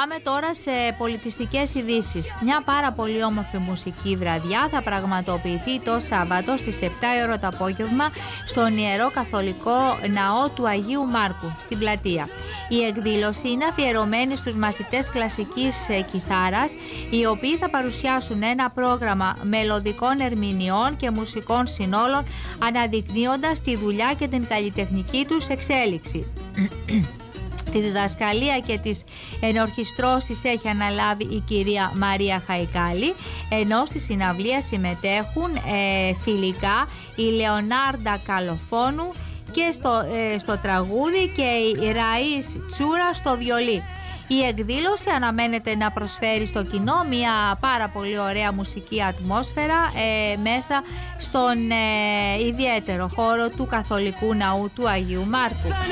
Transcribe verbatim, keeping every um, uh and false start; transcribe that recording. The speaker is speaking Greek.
Πάμε τώρα σε πολιτιστικές ειδήσεις. Μια πάρα πολύ όμορφη μουσική βραδιά θα πραγματοποιηθεί το Σάββατο στις επτά η ώρα το απόγευμα στον Ιερό Καθολικό Ναό του Αγίου Μάρκου στην Πλατεία. Η εκδήλωση είναι αφιερωμένη στους μαθητές κλασικής κιθάρας, οι οποίοι θα παρουσιάσουν ένα πρόγραμμα μελωδικών ερμηνειών και μουσικών συνόλων, αναδεικνύοντας τη δουλειά και την καλλιτεχνική τους εξέλιξη. Τη διδασκαλία και τις ενορχιστρώσεις έχει αναλάβει η κυρία Μαρία Χαϊκάλη, ενώ στη συναυλία συμμετέχουν ε, φιλικά η Λεωνάρντα Καλοφόνου και στο, ε, στο τραγούδι και η Ραΐς Τσούρα στο βιολί. Η εκδήλωση αναμένεται να προσφέρει στο κοινό μια πάρα πολύ ωραία μουσική ατμόσφαιρα ε, μέσα στον ε, ιδιαίτερο χώρο του Καθολικού Ναού του Αγίου Μάρκου.